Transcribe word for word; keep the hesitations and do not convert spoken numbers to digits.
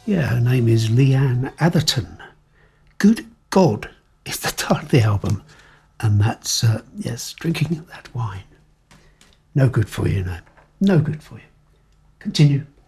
Yeah, her name is Leanne Atherton. Good God is the title of the album. And that's, uh, yes, drinking that wine. No good for you, no. No good for you. Continue.